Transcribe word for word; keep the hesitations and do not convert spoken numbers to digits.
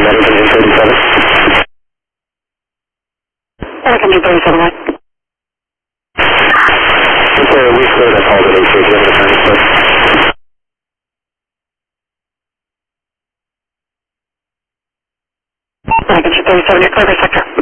Engine thirty-seven. Engine thirty-seven, what? Okay, we cleared up all the A C. Do you have the time, sir? Engine thirty-seven, you're clear for sector.